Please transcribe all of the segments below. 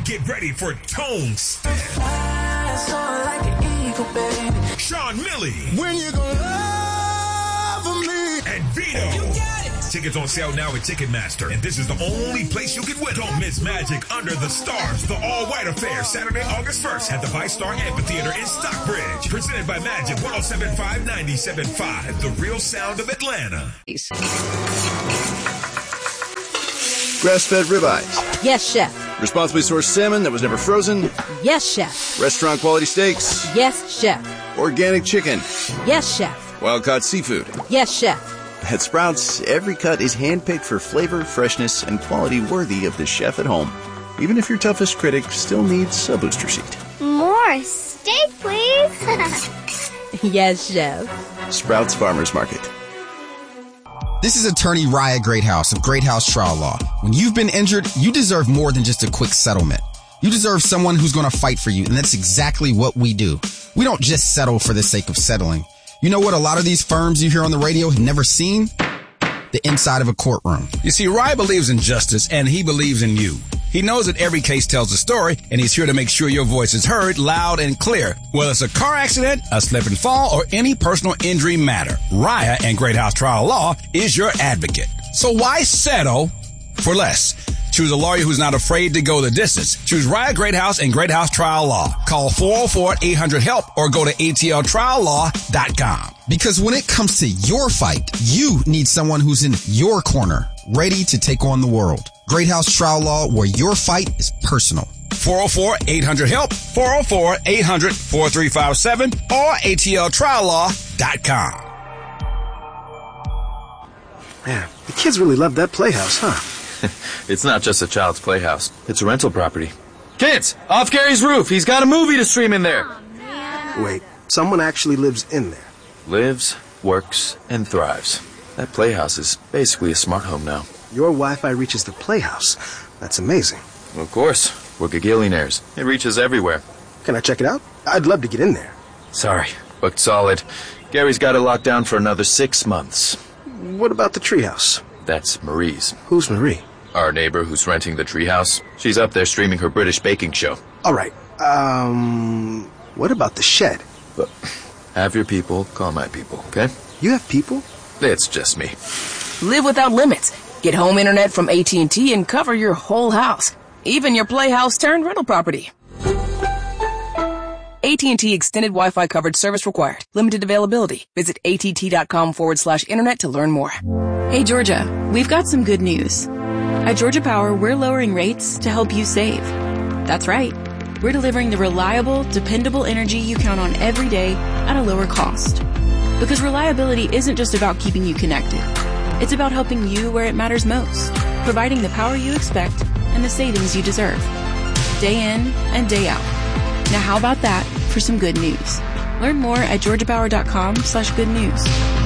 Get ready for Tone Steph. Like an eagle, baby. Sean Millie. When you gonna love me? And Vito. You got it. Tickets on sale now at Ticketmaster. And this is the only place you can win. Don't miss Magic Under the Stars, the all-white affair, Saturday, August 1st at the Vice-Star Amphitheater in Stockbridge. Presented by Magic 107.5, 97.5, the real sound of Atlanta. Grass-fed ribeyes. Yes, chef. Responsibly sourced salmon that was never frozen. Yes, chef. Restaurant quality steaks. Yes, chef. Organic chicken. Yes, chef. Wild-caught seafood. Yes, chef. At Sprouts, every cut is handpicked for flavor, freshness, and quality worthy of the chef at home. Even if your toughest critic still needs a booster seat. More steak, please. Yes, chef. Sprouts Farmers Market. This is attorney Raya Greathouse of Greathouse Trial Law. When you've been injured, you deserve more than just a quick settlement. You deserve someone who's going to fight for you, and that's exactly what we do. We don't just settle for the sake of settling. You know what a lot of these firms you hear on the radio have never seen? The inside of a courtroom. You see, Raya believes in justice, and he believes in you. He knows that every case tells a story, and he's here to make sure your voice is heard loud and clear. Whether it's a car accident, a slip and fall, or any personal injury matter, Raya and Greathouse Trial Law is your advocate. So why settle for less? Choose a lawyer who's not afraid to go the distance. Choose Raya Greathouse and Greathouse Trial Law. Call 404-800-HELP or go to atltriallaw.com. Because when it comes to your fight, you need someone who's in your corner, ready to take on the world. Greathouse Trial Law, where your fight is personal. 404-800-HELP, 404-800-4357, or atltriallaw.com. Man, the kids really love that playhouse, huh? It's not just a child's playhouse. It's a rental property. Kids, off Gary's roof. He's got a movie to stream in there. Wait, someone actually lives in there? Lives, works, and thrives. That playhouse is basically a smart home now. Your Wi-Fi reaches the playhouse. That's amazing. Of course. We're gagillionaires. It reaches everywhere. Can I check it out? I'd love to get in there. Sorry, booked solid. Gary's got it locked down for another 6 months. What about the treehouse? That's Marie's. Who's Marie? Our neighbor who's renting the treehouse. She's up there streaming her British baking show. All right. What about the shed? But have your people call my people, okay? You have people? It's just me. Live without limits. Get home internet from AT&T and cover your whole house. Even your playhouse turned rental property. AT&T Extended Wi-Fi coverage service required. Limited availability. Visit att.com/internet to learn more. Hey, Georgia, we've got some good news. At Georgia Power, we're lowering rates to help you save. That's right. We're delivering the reliable, dependable energy you count on every day at a lower cost. Because reliability isn't just about keeping you connected. It's about helping you where it matters most, providing the power you expect and the savings you deserve. Day in and day out. Now how about that for some good news? Learn more at georgiapower.com/good news.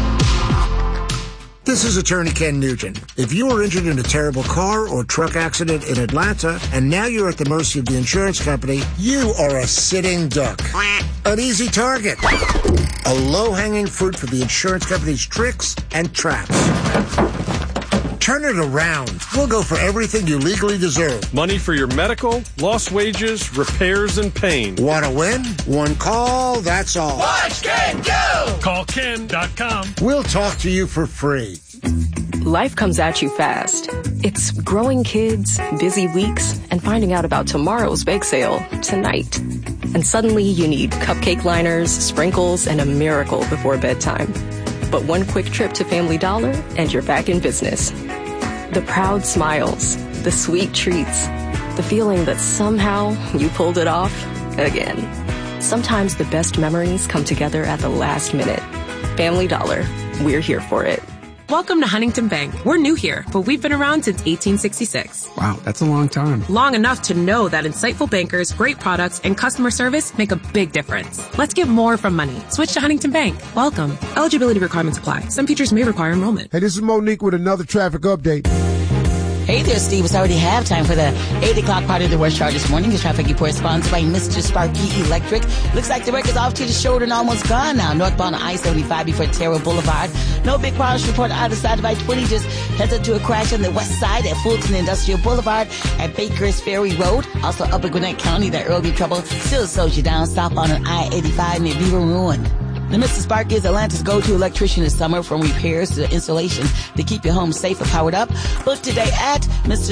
This is attorney Ken Nugent. If you were injured in a terrible car or truck accident in Atlanta and now you're at the mercy of the insurance company, you are a sitting duck. An easy target. A low-hanging fruit for the insurance company's tricks and traps. Turn it around. We'll go for everything you legally deserve. Money for your medical, lost wages, repairs, and pain. Want to win? One call, that's all. Watch Ken go! Call Ken.com. We'll talk to you for free. Life comes at you fast. It's growing kids, busy weeks, and finding out about tomorrow's bake sale tonight. And suddenly you need cupcake liners, sprinkles, and a miracle before bedtime. But one quick trip to Family Dollar and you're back in business. The proud smiles, the sweet treats, the feeling that somehow you pulled it off again. Sometimes the best memories come together at the last minute. Family Dollar, we're here for it. Welcome to Huntington Bank. We're new here, but we've been around since 1866. Wow, that's a long time. Long enough to know that insightful bankers, great products, and customer service make a big difference. Let's get more from money. Switch to Huntington Bank. Welcome. Eligibility requirements apply. Some features may require enrollment. Hey, this is Monique with another traffic update. Hey there, Steve. It's already halftime for the 8 o'clock part of the rush hour this morning. The traffic report sponsored by Mr. Sparky Electric. Looks like the wreck is off to the shoulder and almost gone now. Northbound on I-75 before Terrell Boulevard. No big problems reported either side of I-20. Just heads up to a crash on the west side at Fulton Industrial Boulevard at Baker's Ferry Road. Also up in Gwinnett County, that early trouble still slows you down southbound on I-85 near Beaver Ruin. The Mr. Sparky is Atlanta's go-to electrician this summer, from repairs to installation to keep your home safe and powered up. Book today at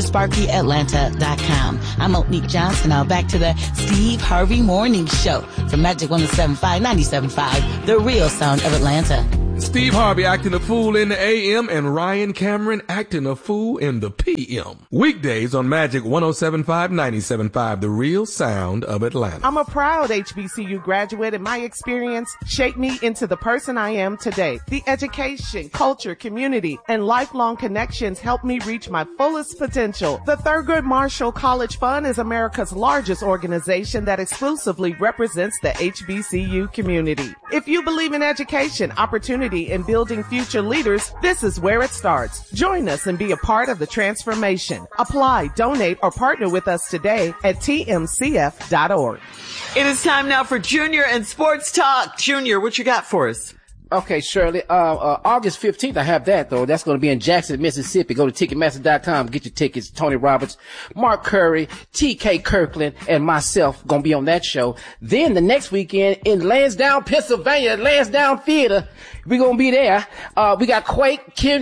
MrSparkyAtlanta.com. I'm Monique Johnson. Now back to the Steve Harvey Morning Show from Magic 107.5, 97.5, the real sound of Atlanta. Steve Harvey acting a fool in the AM and Ryan Cameron acting a fool in the PM. Weekdays on Magic 107.5, 97.5, the real sound of Atlanta. I'm a proud HBCU graduate, and my experience shaped me into the person I am today. The education, culture, community, and lifelong connections helped me reach my fullest potential. The Thurgood Marshall College Fund is America's largest organization that exclusively represents the HBCU community. If you believe in education, opportunity, and building future leaders, this is where it starts. Join us and be a part of the transformation. Apply, donate, or partner with us today at tmcf.org. It is time now for Junior and Sports Talk. Junior, what you got for us? Okay, Shirley. August 15th, I have that, though. That's going to be in Jackson, Mississippi. Go to Ticketmaster.com. Get your tickets. Tony Roberts, Mark Curry, T.K. Kirkland, and myself going to be on that show. Then the next weekend in Lansdowne, Pennsylvania, Lansdowne Theater, we're going to be there. We got Quake, Kim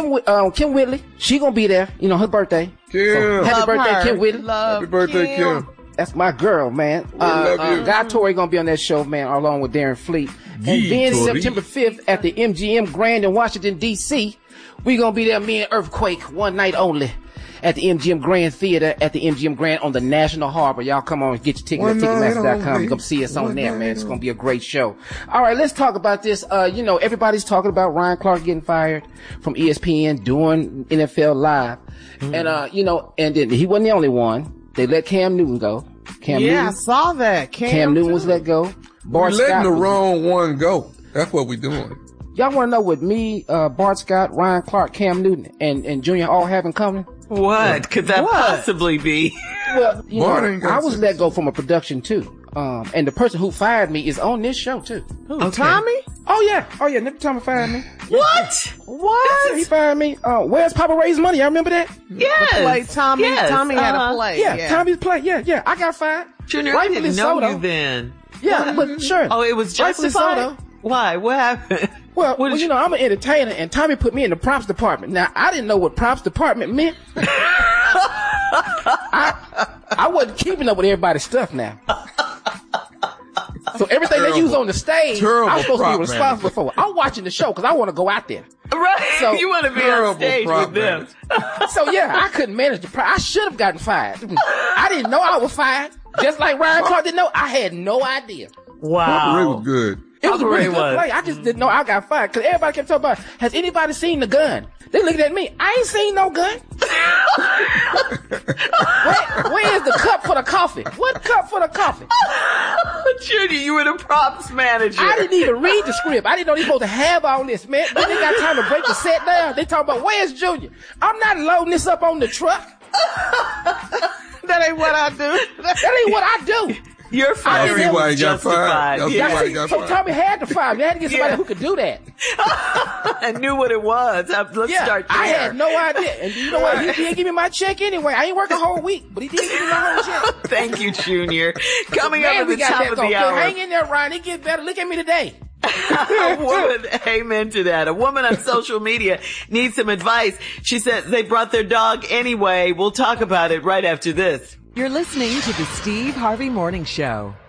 Whitley. She going to be there. You know, her birthday. Kim. So, happy birthday, Kim Whitley. Happy birthday, Kim. That's my girl, man. Guy Torrey gonna be on that show, man, along with Darren Fleet. And then September 5th at the MGM Grand in Washington, D.C., we gonna be there, me and Earthquake, one night only, at the MGM Grand Theater at the MGM Grand on the National Harbor. Y'all come on and get your tickets at Ticketmaster.com. Come see us on there, man. It's gonna be a great show. All right, let's talk about this. Everybody's talking about Ryan Clark getting fired from ESPN doing NFL Live. And, and then he wasn't the only one. They let Cam Newton go. I saw that. Cam Newton was let go. We're letting the wrong one go. That's what we're doing. Y'all want to know what me, Bart Scott, Ryan Clark, Cam Newton, and Junior all have in common? What could that possibly be? Well, I was let go from a production too. And the person who fired me is on this show too. Who, Tommy? Oh yeah. Never Tommy fired me. What? He fired me. Where's Papa Ray's Money? Y'all remember that? Yes. The play Tommy. Yes. Tommy had a play. Yeah, Tommy's play. Yeah. I got fired. Junior, I didn't know you then. Yeah, but sure. Oh, it was justified? So, why? What happened? Well, I'm an entertainer, and Tommy put me in the props department. Now, I didn't know what props department meant. I wasn't keeping up with everybody's stuff now. So everything they use on the stage, I'm supposed to be responsible for. I'm watching the show because I want to go out there. Right. So, you want to be on stage with them. So yeah, I couldn't manage the I should have gotten fired. I didn't know I was fired. Just like Ryan Clark didn't know. I had no idea. Wow. Ray was good. It was a really good play. I just didn't know I got fired because everybody kept talking about, has anybody seen the gun? They looking at me. I ain't seen no gun. Where is the cup for the coffee? What cup for the coffee? Junior, you were the props manager. I didn't even read the script. I didn't know they supposed to have all this, man. They ain't got time to break the set down. They talking about, where's Junior? I'm not loading this up on the truck. That ain't what I do. That ain't what I do. Your fire was justified. So Tommy had to fire me. They had to get somebody who could do that. I knew what it was. Let's start there. I had no idea. And you know what? He didn't give me my check anyway. I ain't working a whole week, but he did give me my whole check. Thank you, Junior. Coming up at the top of the hour. Hang in there, Ryan. It gets better. Look at me today. A woman, amen to that. A woman on social media needs some advice. She says they brought their dog anyway. We'll talk about it right after this. You're listening to the Steve Harvey Morning Show.